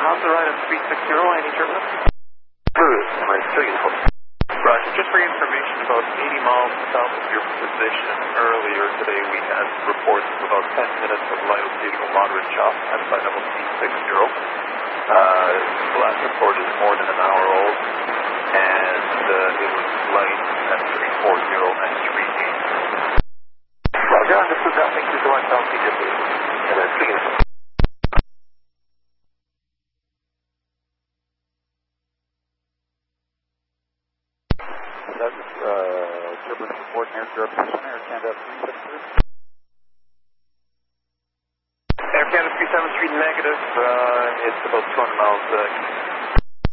Item 360, any turbulence? Am I still useful? Roger. Just for your information, about 80 miles south of your position earlier today, we had reports of about 10 minutes of light occasional moderate chop at flight level C60. The last report is more than an hour old, and it was light at 340 and 380. Roger, understood that. Thank you so much. I'll see you soon. And then still useful. Turbulence report near your position, Air Canada 373. Air Canada 373 negative, it's about 200 miles